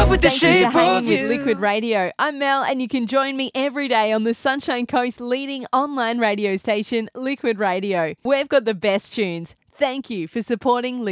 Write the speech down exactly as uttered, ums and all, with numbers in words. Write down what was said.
love with the Thank you shape for hanging of with you. Liquid Radio. I'm Mel, and you can join me every day on the Sunshine Coast's leading online radio station, Liquid Radio. We've got the best tunes. Thank you for supporting Liquid